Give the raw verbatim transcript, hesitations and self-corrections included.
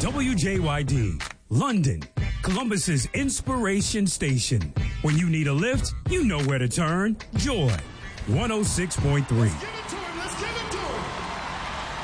W J Y D, London, Columbus's inspiration station. When you need a lift, you know where to turn. Joy, one oh six point three.